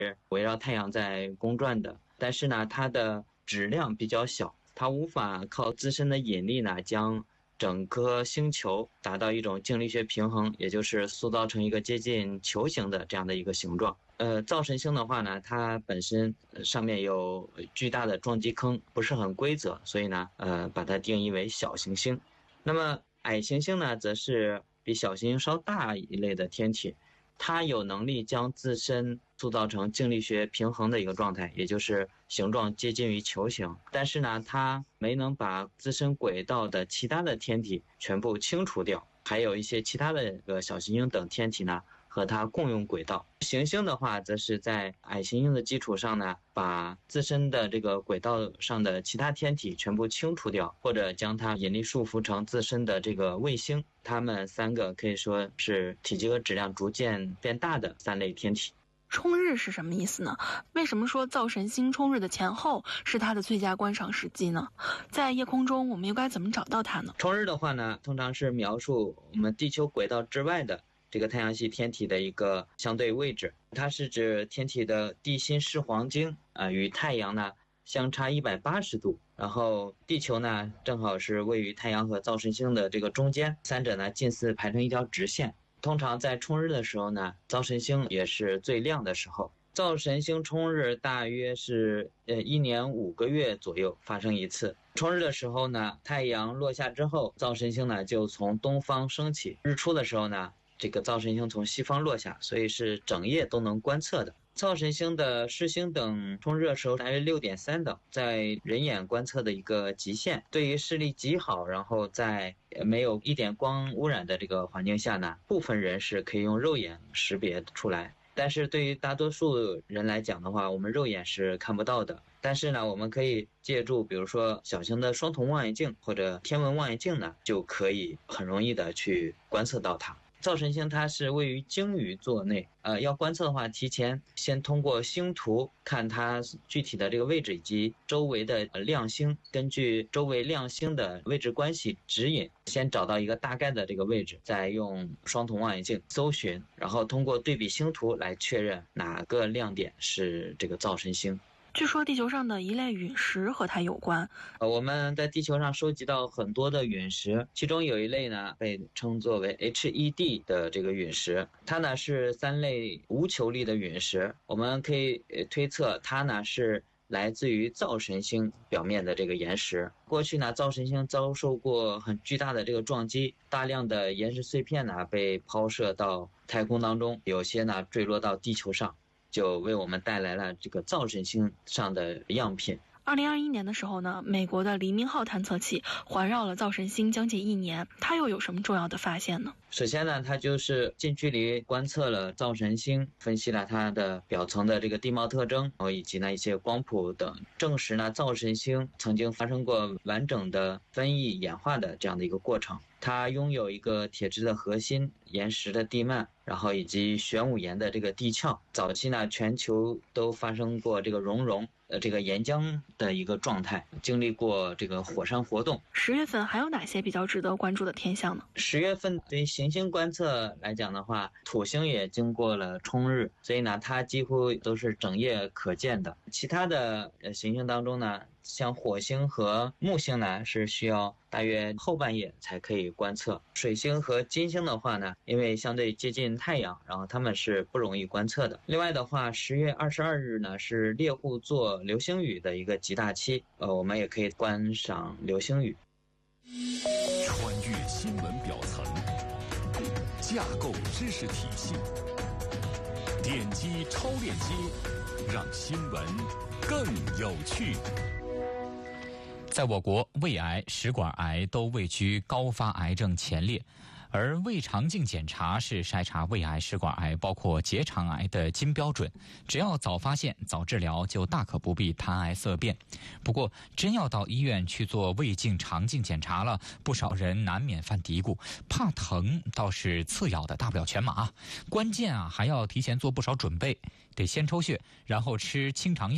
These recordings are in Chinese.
围绕太阳在公转的，但是呢，它的质量比较小，它无法靠自身的引力呢将整个星球达到一种静力学平衡，也就是塑造成一个接近球形的这样的一个形状。灶神星的话呢，它本身上面有巨大的撞击坑，不是很规则，所以呢，把它定义为小行星。那么矮行星呢，则是比小行星稍大一类的天体，它有能力将自身塑造成静力学平衡的一个状态，也就是形状接近于球形。但是呢，它没能把自身轨道的其他的天体全部清除掉，还有一些其他的小行星等天体呢和它共用轨道。行星的话，则是在矮行星的基础上呢，把自身的这个轨道上的其他天体全部清除掉，或者将它引力束缚成自身的这个卫星。它们三个可以说是体积和质量逐渐变大的三类天体。 冲日是什么意思呢？为什么说灶神星冲日的前后是它的最佳观赏时机呢？在夜空中我们又该怎么找到它呢？ 冲日的话呢，通常是描述我们地球轨道之外的这个太阳系天体的一个相对位置，它是指天体的地心视黄经与太阳呢相差180度，然后地球呢正好是位于太阳和灶神星的这个中间，三者呢近似排成一条直线。通常在冲日的时候呢，灶神星也是最亮的时候。灶神星冲日大约是1年5个月左右发生一次。冲日的时候呢，太阳落下之后，灶神星呢就从东方升起，日出的时候呢，这个灶神星从西方落下，所以是整夜都能观测的。灶神星的视星等冲日时候大约6.3等，在人眼观测的一个极限。对于视力极好，然后在没有一点光污染的这个环境下呢，部分人是可以用肉眼识别出来。但是对于大多数人来讲的话，我们肉眼是看不到的。但是呢，我们可以借助比如说小型的双瞳望远镜或者天文望远镜呢，就可以很容易的去观测到它。灶神星它是位于鲸鱼座内，要观测的话，提前先通过星图看它具体的这个位置以及周围的亮星，根据周围亮星的位置关系指引，先找到一个大概的这个位置，再用双瞳望远镜搜寻，然后通过对比星图来确认哪个亮点是这个灶神星。 据说地球上的一类陨石和它有关。 我们在地球上收集到很多的陨石，其中有一类呢被称作为 HED 的这个陨石，它呢是3类无球粒的陨石。我们可以推测它呢是来自于灶神星表面的这个岩石。过去呢，灶神星遭受过很巨大的这个撞击，大量的岩石碎片呢被抛射到太空当中，有些呢坠落到地球上，就为我们带来了这个灶神星上的样品。 2021年的时候呢，美国的黎明号探测器环绕了灶神星将近1年，它又有什么重要的发现呢？ 首先呢，它就是近距离观测了灶神星，分析了它的表层的这个地貌特征，以及呢一些光谱等，证实呢灶神星曾经发生过完整的分异演化的这样的一个过程。它拥有一个铁质的核心、岩石的地幔，然后以及玄武岩的这个地壳。早期呢，全球都发生过这个熔融，这个岩浆的一个状态，经历过这个火山活动。 10月份还有哪些比较值得关注的天象呢 ？10月份对于行星观测来讲的话，土星也经过了冲日，所以呢，它几乎都是整夜可见的。其他的行星当中呢，像火星和木星呢，是需要大约后半夜才可以观测。水星和金星的话呢，因为相对接近太阳，然后它们是不容易观测的。另外的话，10月22日呢是猎户座流星雨的一个极大期，我们也可以观赏流星雨。 穿越新闻表层，架构知识体系，点击超链接，让新闻更有趣。 在我国，胃癌、食管癌都位居高发癌症前列，而胃肠镜检查是筛查胃癌、食管癌包括结肠癌的金标准，只要早发现早治疗，就大可不必谈癌色变。不过真要到医院去做胃镜、肠镜检查了，不少人难免犯嘀咕，怕疼倒是次要的，大不了全麻，关键还要提前做不少准备，得先抽血，然后吃清肠药，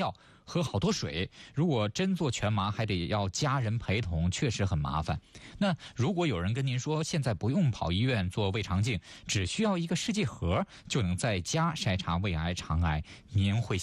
喝好多水。如果真做全麻，还得要家人陪同，确实很麻烦。那如果有人跟您说，现在不用跑医院做胃肠镜，只需要一个试剂盒就能在家筛查胃癌、肠癌，您会